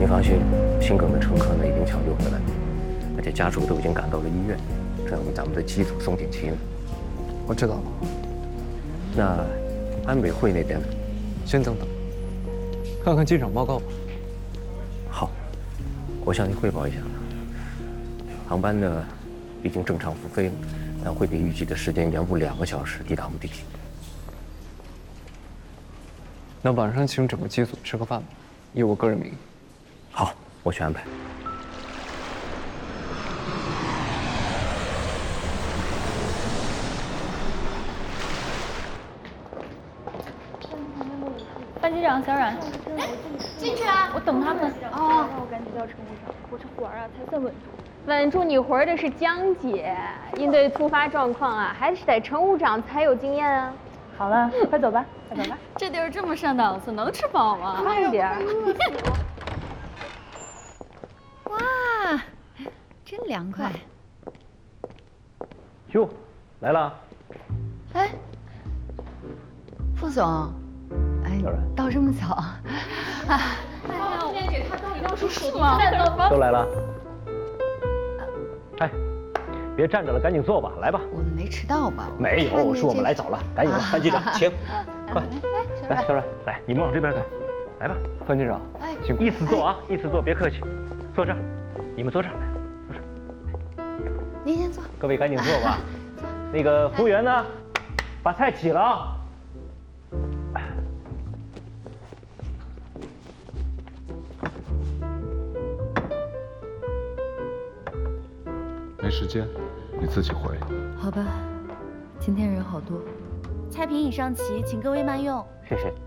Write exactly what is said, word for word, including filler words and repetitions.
您放心，心梗的乘客呢已经抢救回来了，而且家属都已经赶到了医院，正为咱们的机组松点期呢。 我知道了。 那安委会那边呢？ 先等等，看看机场报告吧。 好，我向您汇报一下，航班呢已经正常复飞了，但会比预计的时间延误两个小时抵达目的地。 那晚上请整个机组吃个饭吧，以我个人名义。 好，我去安排。 班机长，小冉， 进去啊！ 我等他们。 哦，那我赶紧叫乘务长，我这魂儿啊才算稳住。 稳住你魂儿的是江姐，应对突发状况啊，还是得乘务长才有经验啊。好了，快走吧，快走吧。 这地儿这么上档次，能吃饱吗？ 慢点儿。 哇，真凉快。 哟，来了。 哎，副总，哎，到这么早啊？啊，哎呀，今天给他到底要是手吗？ 都来了。哎，别站着了，赶紧坐吧，来吧。 我们没迟到吧？ 没有，是我们来早了，赶紧的，范机长，请，快，来，小冉，来，你们往这边来，来吧， 范机长， 哎， 请依次坐啊，依次坐，别客气，坐这儿，你们坐这儿，坐这儿。 您先坐。 各位赶紧坐吧。那个服务员呢，把菜起了啊。 没时间，你自己回。 好吧，今天人好多。 菜品已上齐，请各位慢用。 谢谢。